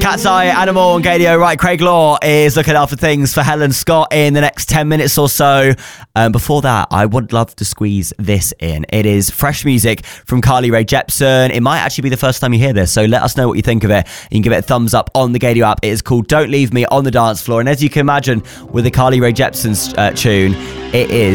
Cat's Eye, Animal and Gadio. Right, Craig Law is looking after things for Helen Scott in the next 10 minutes or so. Before that, I would love to squeeze this in. It is fresh music from Carly Rae Jepsen. It might actually be the first time you hear this, so let us know what you think of it. You can give it a thumbs up on the Gadio app. It is called Don't Leave Me on the Dance Floor. And as you can imagine, with the Carly Rae Jepsen's tune, it is